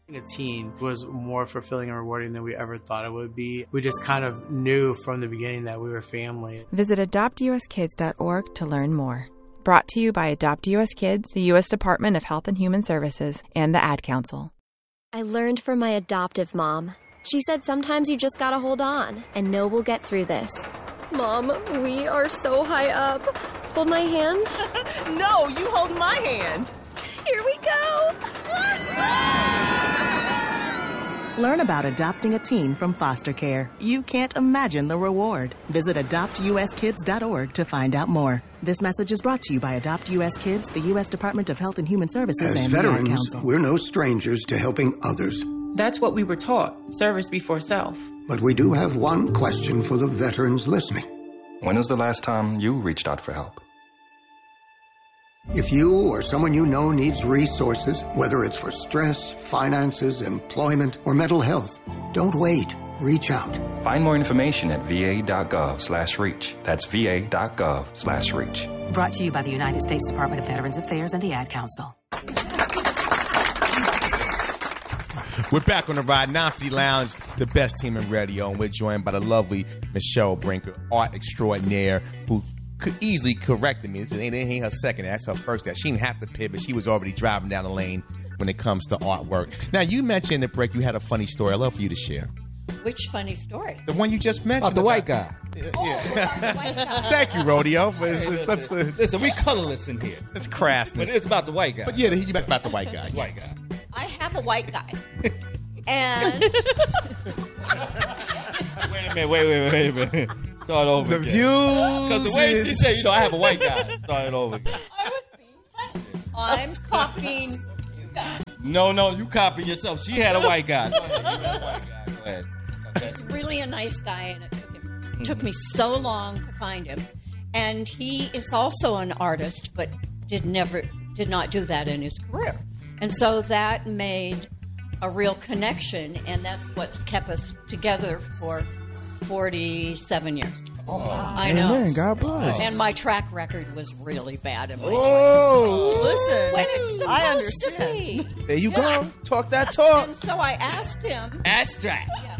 A teen was more fulfilling and rewarding than we ever thought it would be. We just kind of knew from the beginning that we were family. Visit adoptuskids.org to learn more. Brought to you by Adopt US Kids, the U.S. Department of Health and Human Services, and the Ad Council. I learned from my adoptive mom. She said sometimes you just gotta hold on and know we'll get through this. Mom, we are so high up. Hold my hand. No, you hold my hand. Here we go. Learn about adopting a teen from foster care. You can't imagine the reward. Visit adoptuskids.org to find out more. This message is brought to you by Adopt US Kids, the U.S. Department of Health and Human Services, and the Ad veterans, Council. We're no strangers to helping others. That's what we were taught, service before self. But we do have one question for the veterans listening. When was the last time you reached out for help? If you or someone you know needs resources, whether it's for stress, finances, employment, or mental health, don't wait. Reach out. Find more information at va.gov/reach. That's va.gov/reach. Brought to you by the United States Department of Veterans Affairs and the Ad Council. We're back on the Rod 950 Lounge, the best team in radio, and we're joined by the lovely Michelle Brinker, art extraordinaire, who could easily corrected me. It ain't her second, that's her first. She didn't have to pivot. She was already driving down the lane when it comes to artwork. Now, you mentioned in the break you had a funny story. I'd love for you to share. Which funny story? The one you just mentioned. The white guy. Yeah. The white guy. Thank you, Rodeo. Listen, we colorless in here. It's crassness. But it's about the white guy. But yeah, it's about the white guy. White guy. I have a white guy. And... Wait a minute. Start over again. Because the way she said, I have a white guy. Start it over again. I was being funny. I'm copying you guys. No, you copy yourself. She had a white guy. Go ahead. Okay. He's really a nice guy, and it took me so long to find him. And he is also an artist, but did not do that in his career. And so that made a real connection, and that's what's kept us together for 47 years. Oh, I know. Amen. God bless. And my track record was really bad in my Listen, when it's supposed I understand. to be. There you go. Talk that talk. And so I asked him. Abstract. Yeah.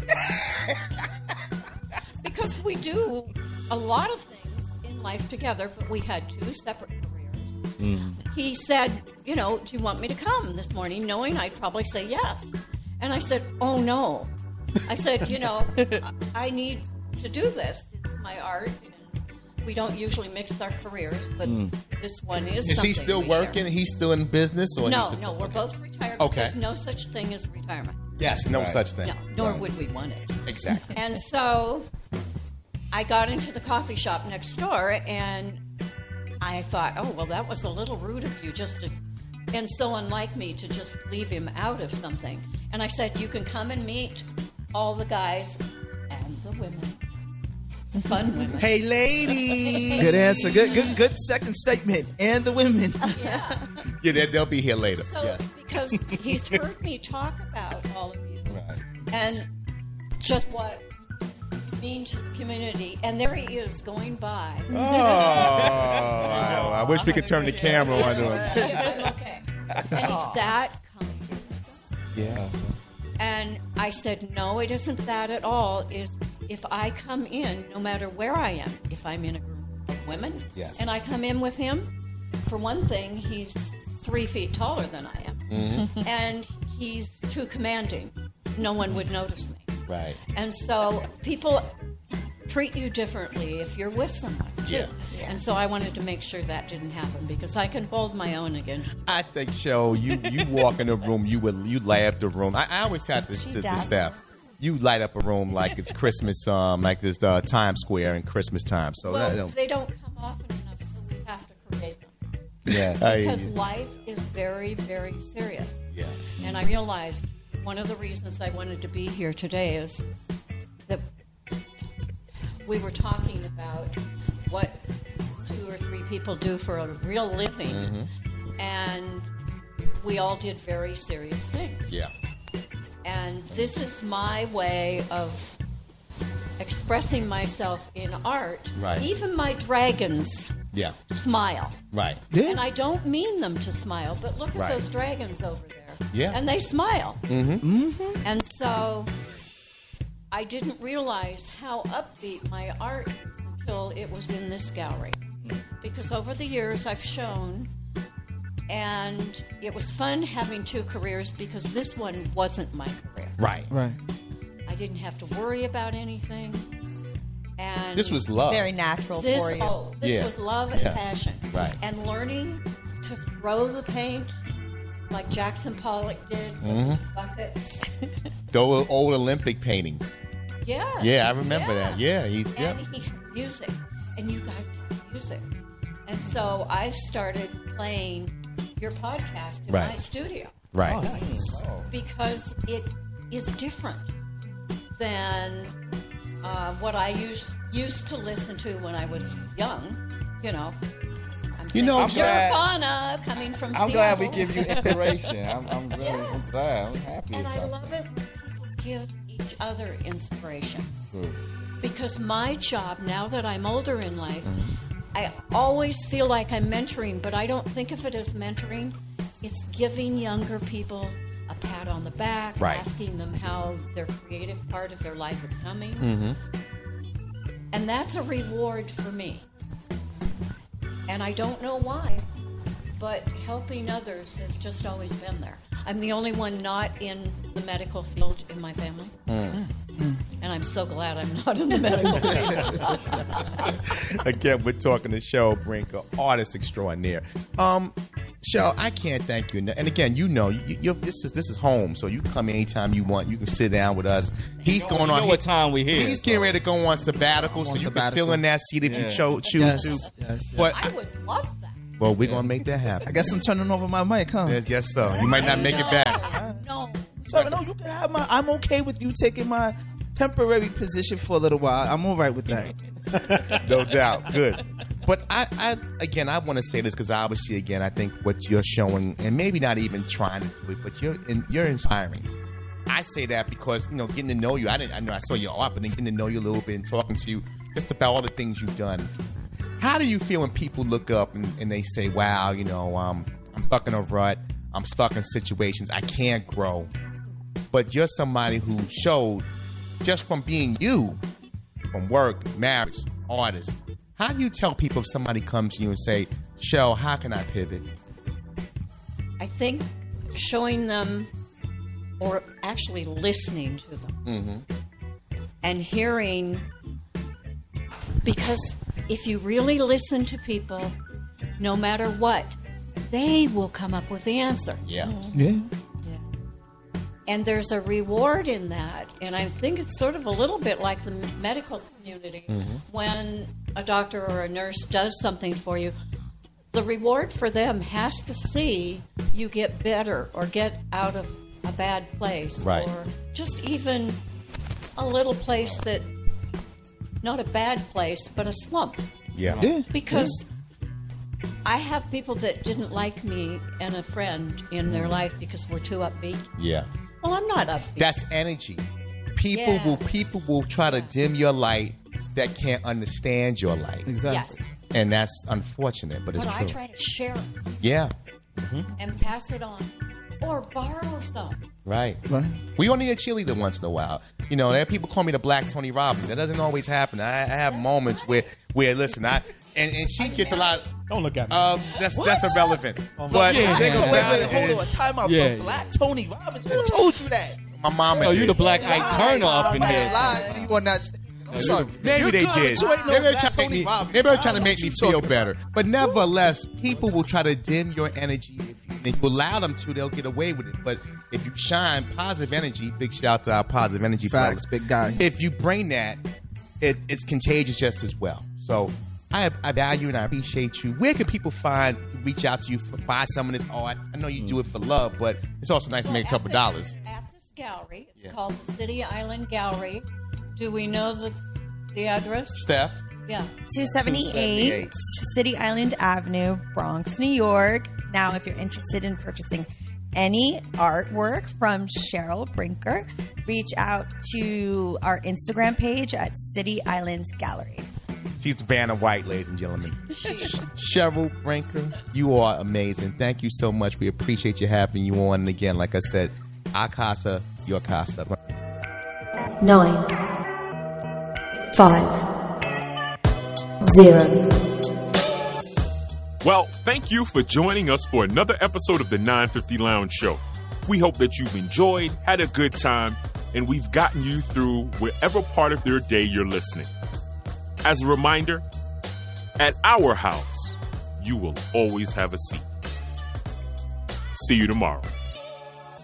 Because we do a lot of things in life together, but we had two separate careers. He said, do you want me to come this morning, knowing I'd probably say yes. And I said, oh, no. I said, I need to do this. It's my art. And we don't usually mix our careers, but this one is Is he still working? Share. He's still in business? Or No, we're both retired. Okay. There's no such thing as retirement. Yes, no such thing. No, nor would we want it. Exactly. And so I got into the coffee shop next door, and I thought, that was a little rude of you and so unlike me to just leave him out of something. And I said, you can come and meet all the guys and the women. The fun women. Hey, ladies. Good answer. Good second statement. And the women. Yeah. Yeah, they'll be here later. So, yes. Because he's heard me talk about all of you. Right. And just what mean to the community, and there he is going by. Oh, I wish we could turn the camera on to him. Okay. And he's that comfortable. Yeah. And I said, no, it isn't that at all. Is if I come in, no matter where I am, if I'm in a group of women, and I come in with him, for one thing, he's 3 feet taller than I am. Mm-hmm. And he's too commanding. No one would notice me. Right. And so people treat you differently if you're with someone. Yeah. And so I wanted to make sure that didn't happen because I can hold my own against you. I think, Cheryl, you walk in a room, you light up the room. I always have to Steph. You light up a room like it's Christmas, like this Times Square in Christmas time. So they don't come often enough, so we have to create them. Yeah. Because life is very, very serious. Yeah. And I realized one of the reasons I wanted to be here today is that we were talking about what 2 or 3 people do for a real living, and we all did very serious things. Yeah. And this is my way of expressing myself in art. Right. Even my dragons Yeah. smile. Right. And I don't mean them to smile, but look at Right. those dragons over there. Yeah. And they smile. Mm-hmm. And so I didn't realize how upbeat my art is until it was in this gallery. Because over the years I've shown, and it was fun having two careers because this one wasn't my career. Right. I didn't have to worry about anything. And This was love. Very natural this, for you. Oh, this Yeah. was love and Yeah. passion. Right. And learning to throw the paint like Jackson Pollock did with Mhm. his buckets. Those old Olympic paintings. Yeah. Yeah, I remember Yeah. that. Yeah. And he had music, and you guys have music. And so I've started playing your podcast in my Right. studio. Right. Oh, nice. Because it is different than what I used to listen to when I was young. You know, You know, Nirvana coming from I'm Seattle. glad we give you inspiration. I'm glad. I'm happy And I about love it when people give each other inspiration. Good. Because my job, now that I'm older in life, I always feel like I'm mentoring, but I don't think of it as mentoring. It's giving younger people a pat on the back, Right. asking them how their creative part of their life is coming. Mm-hmm. And that's a reward for me. And I don't know why, but helping others has just always been there. I'm the only one not in the medical field in my family. And I'm so glad I'm not in the medical field. Again, we're talking to Cheryl Brinker, artist extraordinaire. Cheryl, I can't thank you enough. And again, you know, this is home, so you can come anytime you want. You can sit down with us. He's going you on. know what time we here, He's getting ready to go on sabbatical, so you can fill in that seat if you choose to. But I would love that. well, we're gonna make that happen. I guess I'm turning over my mic, huh? I guess so. You might not make it back. No. So no, you can have my. I'm okay with you taking my temporary position for a little while. I'm all right with that. No doubt. Good. But I want to say this because obviously, again, I think what you're showing, and maybe not even trying to do it, but you're inspiring. I say that because, you know, getting to know you, I know I saw your art, but then getting to know you a little bit and talking to you just about all the things you've done. How do you feel when people look up and they say, wow, you know, I'm stuck in a rut, I'm stuck in situations, I can't grow. But you're somebody who showed, just from being you, from work, marriage, artist, how do you tell people if somebody comes to you and say, Cheryl, how can I pivot? I think showing them, or actually listening to them, and hearing, because if you really listen to people, no matter what, they will come up with the answer. Yeah. Yeah. And there's a reward in that. And I think it's sort of a little bit like the medical community. When a doctor or a nurse does something for you, the reward for them has to see you get better or get out of a bad place. Right. Or just even a little place that, not a bad place, but a slump. Yeah. Because I have people that didn't like me and a friend in their life because we're too upbeat. Yeah. Well, I'm not upbeat. That's energy. People will try to dim your light that can't understand your light. Yes. And that's unfortunate, but it's But true. I try to share it Yeah. and pass it on or borrow some. Right. We only need a cheerleader once in a while. You know, there are people call me the Black Tony Robbins. That doesn't always happen. I have moments where listen, and she gets a lot. Don't look at me. That's irrelevant. But the thing So about wait, it hold is, on. Time out. Yeah. The Black Tony Robbins. Who told you that? my mama. Oh, you did. the Black Ike Turner up in Somebody here. lied to you on that. I'm sorry. Maybe You're they good, did. but you ain't no Maybe they're Black trying to make Tony me. Robbins. Maybe they're trying I to don't make know me what you feel talking better. But nevertheless, people will try to dim your energy. If you allow them to, they'll get away with it. But if you shine positive energy, big shout out to our positive energy Facts, brothers. big guy. If you bring that, it's contagious just as well. So I value and I appreciate you. Where can people reach out to you, buy some of this art? I know you do it for love, but it's also nice to make a couple dollars. At this gallery, it's called the City Island Gallery. Do we know the address? Steph? Yeah. 278 City Island Avenue, Bronx, New York. Now, if you're interested in purchasing any artwork from Cheryl Brinker, reach out to our Instagram page at City Island Gallery. She's Vanna White, ladies and gentlemen. Cheryl Brinker, you are amazing. Thank you so much. We appreciate you having you on. And again, like I said, our casa, your casa. 9, 5, 0. Well, thank you for joining us for another episode of the 950 Lounge Show. We hope that you've enjoyed, had a good time, and we've gotten you through wherever part of your day you're listening. As a reminder, at our house, you will always have a seat. See you tomorrow.